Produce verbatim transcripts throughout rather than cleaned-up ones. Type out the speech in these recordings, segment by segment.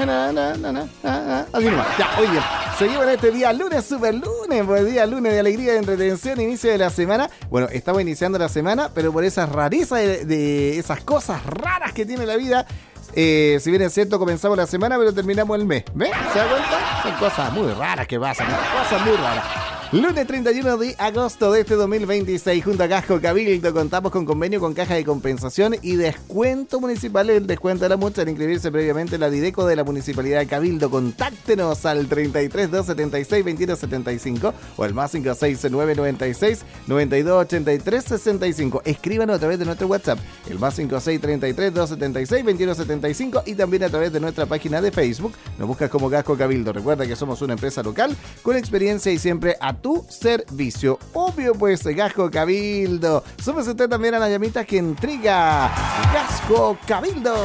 na, na, na, na, na. Así nomás. Ya, oye, seguimos en este día lunes, super lunes, pues día lunes de alegría, de entretención, inicio de la semana. Bueno, estamos iniciando la semana, pero por esas rarezas de, de esas cosas raras que tiene la vida. Eh, si bien es cierto, comenzamos la semana, pero terminamos el mes. ¿Ves? ¿Se da cuenta? Son cosas muy raras que pasan, cosas muy raras. Lunes treinta y uno de agosto de este dos mil veintiséis, junto a Casco Cabildo, contamos con convenio con Caja de Compensación y descuento municipal. El descuento de la multa al inscribirse previamente en la Dideco de la Municipalidad de Cabildo. Contáctenos al treinta y tres, doscientos setenta y seis, veintidós setenta y cinco o al más cinco seis nueve noventa y seis, noventa y dos ochenta y tres sesenta y cinco. Escríbanos a través de nuestro WhatsApp, el más cinco seis treinta y tres, doscientos setenta y seis, veintidós setenta y cinco, y también a través de nuestra página de Facebook. Nos buscas como Casco Cabildo. Recuerda que somos una empresa local con experiencia y siempre a tu servicio. Obvio, pues, Casco Cabildo. Súmese usted también a las llamitas que intriga. Casco Cabildo.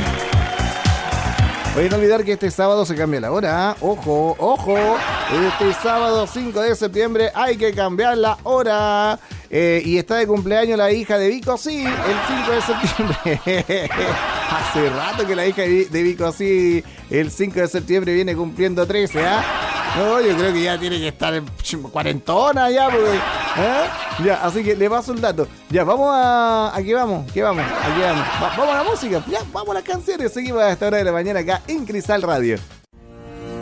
Oye, no olvidar que este sábado se cambia la hora. Ojo, ojo. Este sábado cinco de septiembre hay que cambiar la hora. Eh, y está de cumpleaños la hija de Vico, sí, el cinco de septiembre. Hace rato que la hija de Vico, sí, el cinco de septiembre viene cumpliendo trece, ¿ah? ¿eh? No, yo creo que ya tiene que estar en cuarentona ya, porque, ¿eh? Ya, así que le paso el dato. Ya, vamos a... Aquí vamos, ¿qué vamos? Aquí vamos. Va, vamos a la música, ya, vamos a las canciones. Seguimos a esta hora de la mañana acá en Cristal Radio.